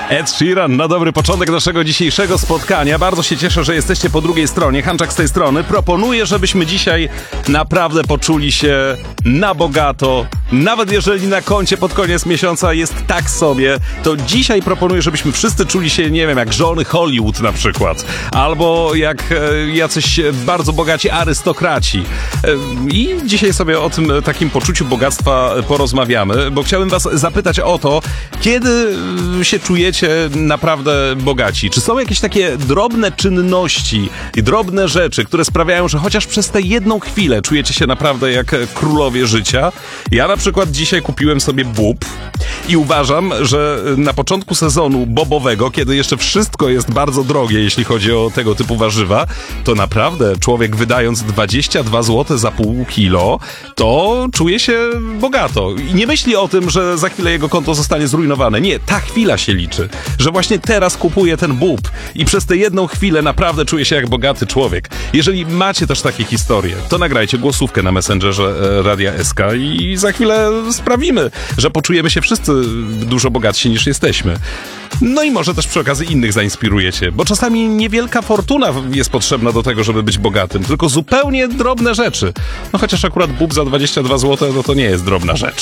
Ed Sheeran na dobry początek naszego dzisiejszego spotkania. Bardzo się cieszę, że jesteście po drugiej stronie. Hanczak z tej strony. Proponuję, żebyśmy dzisiaj naprawdę poczuli się na bogato. Nawet jeżeli na koncie pod koniec miesiąca jest tak sobie, to dzisiaj proponuję, żebyśmy wszyscy czuli się, nie wiem, jak żony Hollywood na przykład. Albo jak jacyś bardzo bogaci arystokraci. I dzisiaj sobie o tym takim poczuciu bogactwa porozmawiamy, bo chciałem was zapytać o to, kiedy się czujecie naprawdę bogaci? Czy są jakieś takie drobne czynności i drobne rzeczy, które sprawiają, że chociaż przez tę jedną chwilę czujecie się naprawdę jak królowie życia? Ja na przykład dzisiaj kupiłem sobie bób i uważam, że na początku sezonu bobowego, kiedy jeszcze wszystko jest bardzo drogie, jeśli chodzi o tego typu warzywa, to naprawdę człowiek wydając 22 zł za pół kilo, to czuje się bogato. I nie myśli o tym, że za chwilę jego konto zostanie zrujnowane. Nie, ta chwila się liczy. Że właśnie teraz kupuje ten bób i przez tę jedną chwilę naprawdę czuje się jak bogaty człowiek. Jeżeli macie też takie historie, to nagrajcie głosówkę na Messengerze Radia SK i za chwilę sprawimy, że poczujemy się wszyscy dużo bogatsi niż jesteśmy. No i może też przy okazji innych zainspirujecie, bo czasami niewielka fortuna jest potrzebna do tego, żeby być bogatym, tylko zupełnie drobne rzeczy. No chociaż akurat bób za 22 zł, no to nie jest drobna rzecz.